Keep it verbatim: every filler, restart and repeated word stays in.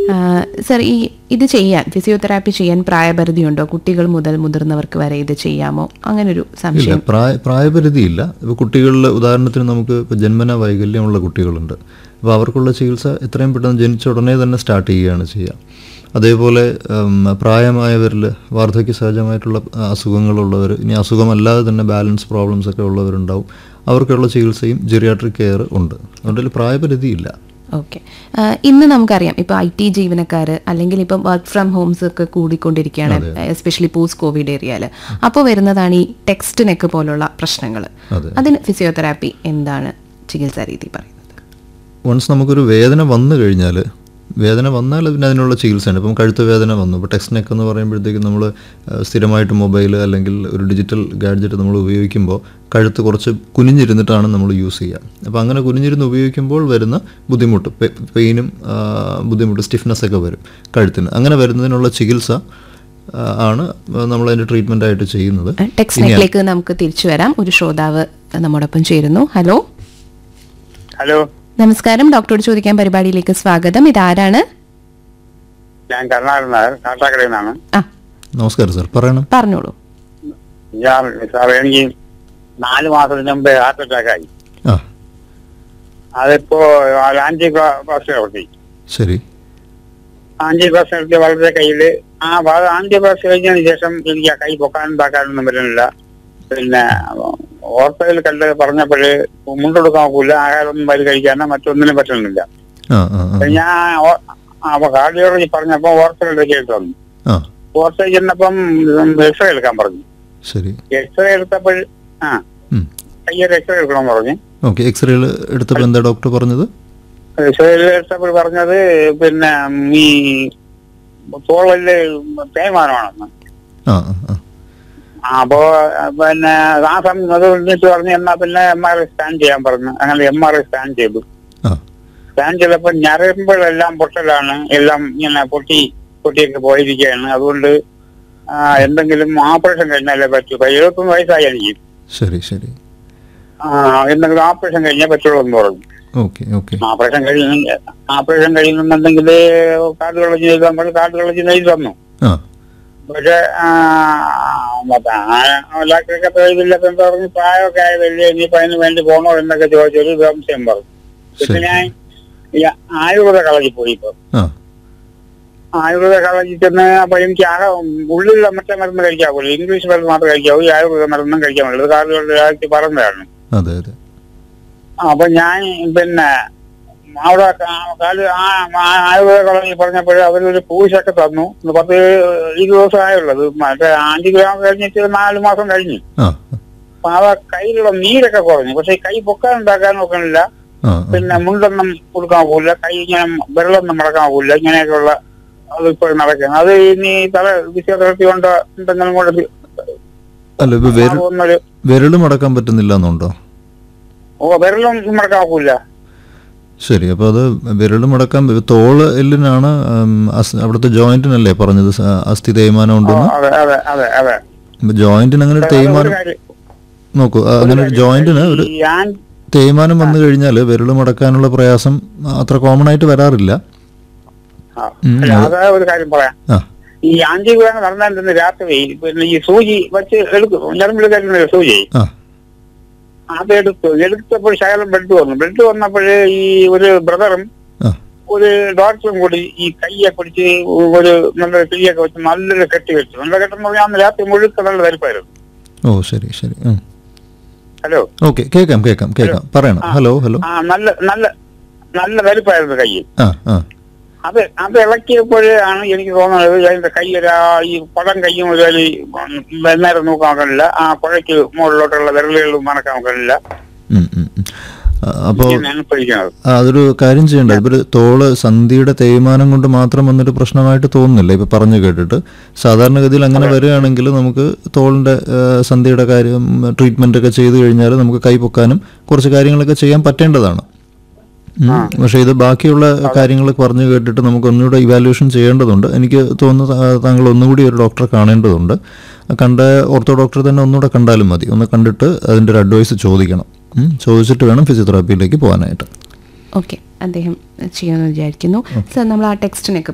Sir, ഈ ഇത് ചെയ്യാൻ ഫിസിയോതെറാപ്പി ചെയ്യാൻ പ്രായപരിധി ഉണ്ടോ? കുട്ടികൾ മുതൽ മുതിർന്നവർക്ക് വരെ ഇത് ചെയ്യാമോ? അങ്ങനൊരു സംശയം. പ്രായ പ്രായപരിധിയില്ല. ഇപ്പോൾ കുട്ടികളിൽ ഉദാഹരണത്തിന് നമുക്ക് ഇപ്പോൾ ജന്മന വൈകല്യമുള്ള കുട്ടികളുണ്ട്. അപ്പോൾ അവർക്കുള്ള ചികിത്സ എത്രയും പെട്ടെന്ന് ജനിച്ച ഉടനെ തന്നെ സ്റ്റാർട്ട് ചെയ്യുകയാണ് ചെയ്യുക. അതേപോലെ പ്രായമായവരിൽ വാർദ്ധക്യ സഹജമായിട്ടുള്ള അസുഖങ്ങളുള്ളവർ, ഇനി അസുഖമല്ലാതെ തന്നെ ബാലൻസ് പ്രോബ്ലംസ് ഒക്കെ ഉള്ളവരുണ്ടാവും. അവർക്കുള്ള ചികിത്സയും ജെറിയാട്രിക് കെയർ ഉണ്ട്. അതുകൊണ്ട് പ്രായപരിധിയില്ല. ഓക്കെ. ഇന്ന് നമുക്കറിയാം, ഇപ്പോൾ ഐ ടി ജീവനക്കാർ അല്ലെങ്കിൽ ഇപ്പം വർക്ക് ഫ്രം ഹോംസ് ഒക്കെ കൂടിക്കൊണ്ടിരിക്കുകയാണ്, എസ്പെഷ്യലി പോസ്റ്റ് കോവിഡ് ഏരിയയിൽ. അപ്പോൾ വരുന്നതാണ് ഈ ടെക്സ്റ്റ് നെക്ക് പോലുള്ള പ്രശ്നങ്ങൾ. അതിന് ഫിസിയോതെറാപ്പി എന്താണ് ചികിത്സാ രീതി പറയുന്നത്? വൺസ് നമുക്കൊരു വേദന വന്നു കഴിഞ്ഞാൽ വേദന വന്നാൽ അതിന് അതിനുള്ള ചികിത്സയാണ്. ഇപ്പം കഴുത്ത് വേദന വന്നു, ഇപ്പോൾ ടെക്സ്റ്റ് നെക്ക് എന്ന് പറയുമ്പോഴത്തേക്കും നമ്മൾ സ്ഥിരമായിട്ട് മൊബൈൽ അല്ലെങ്കിൽ ഒരു ഡിജിറ്റൽ ഗാഡ്ജറ്റ് നമ്മൾ ഉപയോഗിക്കുമ്പോൾ കഴുത്ത് കുറച്ച് കുനിഞ്ഞിരുന്നിട്ടാണ് നമ്മൾ യൂസ് ചെയ്യുക. അപ്പോൾ അങ്ങനെ കുനിഞ്ഞിരുന്ന് ഉപയോഗിക്കുമ്പോൾ വരുന്ന ബുദ്ധിമുട്ട്, പെയിനും ബുദ്ധിമുട്ട്, സ്റ്റിഫ്നെസ് ഒക്കെ വരും കഴുത്തിന്. അങ്ങനെ വരുന്നതിനുള്ള ചികിത്സ ആണ് നമ്മൾ അതിൻ്റെ ട്രീറ്റ്മെൻ്റ് ആയിട്ട് ചെയ്യുന്നത്. ടെക്സ്റ്റ് നെക്കിലേക്ക് നമുക്ക് തിരിച്ചു വരാം. ഒരു ശ്രോതാവ് നമ്മോടൊപ്പം ചേരുന്നു. ഹലോ. ഹലോ, നമസ്കാരം. ഡോക്ടറോട് ചോദിക്കാൻ പരിപാടിയിലേക്ക് സ്വാഗതം. ഇതാരാണ്? ഞാൻ കരുണാകരൻ നായർ, കാട്ടാക്കടയിൽ നിന്നാണ്. ആ, നമസ്കാരം സാർ, പറയണം. പറഞ്ഞോളൂ. ഞാൻ സാർ, എനിക്ക് നാല് മാസത്തിന് മുമ്പ് ഹാർട്ട് അറ്റാക്ക് ആയി. ആ, അതിപ്പോ ആന്റി പ്ലാസ്റ്റിക് നടത്തി. ശരി. ആന്റി പ്ലാസ്റ്റിക് നടത്തിയ വളരെ കയ്യില് ആ ആന്റി പ്ലാസ്റ്റിക് കഴിഞ്ഞതിന് ശേഷം എനിക്ക് ആ കൈ പൊക്കാനും താക്കാനൊന്നും പറ്റുന്നില്ല. പിന്നെ ഓർത്തയിൽ കണ്ട് പറഞ്ഞപ്പോഴ് മുണ്ടെടുക്കാൻ നോക്കൂല, ആഹാരമൊന്നും വരി കഴിക്കാനോ മറ്റൊന്നിനും പറ്റുന്നില്ല. ഞാൻ അപ്പൊ കാർഡിയോളജി പറഞ്ഞപ്പോ ഓർത്തയിലേക്ക് എടുത്തു വന്നു. ഓർത്തയിൽ ചെന്നപ്പം എക്സ്റേ എടുക്കാൻ പറഞ്ഞു. എക്സ്റേ എടുത്തപ്പോൾ ആ കയ്യൊരു എക്സ്റേ എടുക്കണം പറഞ്ഞു. എക്സ്റേ എടുത്തപ്പോൾ എന്താ ഡോക്ടർ പറഞ്ഞത്? എക്സ്റേ എടുത്തപ്പോൾ പറഞ്ഞത് പിന്നെ ഈ തോളില് തേയ്മാനമാണെന്ന്. അപ്പോ പിന്നെ ആ സമയം അത് വിളിച്ചിട്ട് പറഞ്ഞു, എന്നാ പിന്നെ എം ആർ ഐ സ്കാൻ ചെയ്യാൻ പറഞ്ഞു. അങ്ങനെ എം ആർ ഐ സ്കാൻ ചെയ്തു. സ്കാൻ ചെയ്തപ്പോ ഞരമ്പുകളെല്ലാം പൊട്ടലാണ്, എല്ലാം ഇങ്ങനെ പൊട്ടി പൊട്ടിയൊക്കെ പോയിരിക്കുകയാണ്. അതുകൊണ്ട് എന്തെങ്കിലും ഓപ്പറേഷൻ കഴിഞ്ഞാലേ പറ്റൂ. എഴുപത്തൊന്ന് വയസ്സായി എനിക്ക്. ശരി ശരി. ആ എന്തെങ്കിലും ഓപ്പറേഷൻ കഴിഞ്ഞാൽ പറ്റുള്ളൂ എന്ന് പറഞ്ഞു. ഓപ്പറേഷൻ കഴിയുന്ന ഓപ്പറേഷൻ കഴിയുന്നുണ്ടെങ്കിൽ കാർഡിയോളജി എഴുതാൻ പറഞ്ഞു. കാർഡിയോളജി എഴുതി തന്നു. പക്ഷെ ഡോക്ടറൊക്കെ എഴുതില്ലപ്പോ എന്താ പറഞ്ഞു, പ്രായമൊക്കെ ആയതല്ലേ, ഇനിയിപ്പോ അതിന് വേണ്ടി പോകണോ എന്നൊക്കെ ചോദിച്ചൊരു സംശയം പറഞ്ഞു. പിന്നെ ഞാൻ ആയുർവേദ കളജി പോയി. ഇപ്പൊ ആയുർവേദ കളജി ചെന്ന് അപ്പൊ എനിക്ക് ആകെ ഉള്ളിലുള്ള മറ്റേ മരുന്ന് കഴിക്കാവൂല്ലോ, ഇംഗ്ലീഷ് മരുന്ന് മാത്രമേ കഴിക്കാവൂ, ഈ ആയുർവേദ മരുന്നും കഴിക്കാൻ പറ്റുള്ളൂ. കാർഡിയോളജി പറഞ്ഞതാണ്. അപ്പൊ ഞാൻ പിന്നെ അവിടെ ആയുർവേദ കളജി പറഞ്ഞപ്പോൾ അവരൊരു പൂശൊക്കെ തന്നു. പത്ത് ഇരുപത് ദിവസം ആയുള്ളത്. മറ്റേ ആന്റിഗ്രാം കഴിഞ്ഞിട്ട് നാല് മാസം കഴിഞ്ഞു. അപ്പൊ ആ കയ്യിലുള്ള നീരൊക്കെ കുറഞ്ഞു. പക്ഷെ കൈ പൊക്കാൻ ഉണ്ടാക്കാൻ നോക്കണില്ല. പിന്നെ മുണ്ടൊന്നും കൊടുക്കാൻ പോകില്ല, കൈ ഇങ്ങനെ വെള്ളമൊന്നും മടക്കാൻ പോകില്ല. ഇങ്ങനെയൊക്കെയുള്ള അത് ഇപ്പോഴും നടക്കുന്നത്. അത് ഇനി തല ഫിസിയോതെറാപ്പി കൊണ്ട് എന്തെങ്കിലും കൊണ്ട് വിരല് മടക്കാൻ പറ്റുന്നില്ല എന്നുണ്ടോ? ഓ, വിരലൊന്നും മടക്കാൻ പോകില്ല. ശരി. അപ്പോൾ അത് വിരൽ മടക്കാൻ തോള് എല്ലിനാണ്, അവിടുത്തെ ജോയിന്റിനല്ലേ പറഞ്ഞത് അസ്ഥി തേയ്മാനം ഉണ്ടെന്ന്? ജോയിന്റിന് അങ്ങനെ ഒരു തേയ്മാനം നോക്കൂ. അങ്ങനെ ഒരു ജോയിന്റിന് ഒരു തേയ്മാനം വന്നു കഴിഞ്ഞാൽ വിരൽ മടക്കാനുള്ള പ്രയാസം അത്ര കോമൺ ആയിട്ട് വരാറില്ല. ഒരു കാര്യം പറയാം. ഈ ആന്റിഗ്രാം നടന്നിരുന്ന രാത്രി പിന്നെ ഈ സൂചി വെച്ച് എടുക്കും, ഞരമ്പിൽ കയറ്റുന്ന സൂചി അത് എടുത്തു. എടുത്തപ്പോൾ ശകലം ബ്ലഡ് വന്നു. ബ്ലഡ് വന്നപ്പോഴേ ഈ ഒരു ബ്രദറും ഒരു ഡോക്ടറും കൂടി ഈ കയ്യെ പിടിച്ച് ഒരു നല്ല കയ്യൊക്കെ വെച്ച് നല്ലൊരു കെട്ടി വെച്ചു. നല്ല കെട്ടെന്ന് പറഞ്ഞാൽ അന്ന് രാത്രി മുഴുക്ക നല്ല തരിപ്പായിരുന്നു. ഓ ശരി ശരി. ഹലോ. ഓക്കെ, കേൾക്കാം കേൾക്കാം കേൾക്കാം പറയണം. Hello hello. ആ നല്ല നല്ല നല്ല തരിപ്പായിരുന്നു കയ്യിൽ. അത് അത് ഇളക്കിയപ്പോഴാണ് എനിക്ക് തോന്നുന്നത് അതിന്റെ കൈ ഒരു ഈ പടം കയ്യും ഒരു നേരം നോക്കാൻ നോക്കണില്ല, ആ കുഴയ്ക്ക് മുകളിലോട്ടുള്ള വിരലുകളും മണക്കാൻ നോക്കണില്ല. അപ്പോൾ അതൊരു കാര്യം ചെയ്യേണ്ടത്, ഇപ്പൊ തോള് സന്ധിയുടെ തേയ്മാനം കൊണ്ട് മാത്രം വന്നൊരു പ്രശ്നമായിട്ട് തോന്നുന്നില്ല ഇപ്പൊ പറഞ്ഞു കേട്ടിട്ട്. സാധാരണഗതിയിൽ അങ്ങനെ വരികയാണെങ്കിൽ നമുക്ക് തോളിന്റെ സന്ധിയുടെ കാര്യം ട്രീറ്റ്മെന്റ് ഒക്കെ ചെയ്തു കഴിഞ്ഞാൽ നമുക്ക് കൈ പൊക്കാനും കുറച്ച് കാര്യങ്ങളൊക്കെ ചെയ്യാൻ പറ്റേണ്ടതാണ്. പക്ഷേ ഇത് ബാക്കിയുള്ള കാര്യങ്ങൾ പറഞ്ഞു കേട്ടിട്ട് നമുക്ക് ഒന്നുകൂടെ ഇവാലുവേഷൻ ചെയ്യേണ്ടതുണ്ട്. എനിക്ക് തോന്നുന്നു താങ്കൾ ഒന്നുകൂടി ഒരു ഡോക്ടറെ കാണേണ്ടതുണ്ട്. കണ്ട ഓർത്തോ ഡോക്ടറെ തന്നെ ഒന്നുകൂടെ കണ്ടാലും മതി. ഒന്ന് കണ്ടിട്ട് അതിൻ്റെ ഒരു അഡ്വൈസ് ചോദിക്കണം. ചോദിച്ചിട്ട് വേണം ഫിസിയോതെറാപ്പിയിലേക്ക് പോകാനായിട്ട്. ഓക്കെ, അദ്ദേഹം ചെയ്യുമെന്ന് വിചാരിക്കുന്നു. സർ, നമ്മൾ ആ ടെക്സ്റ്റിനൊക്കെ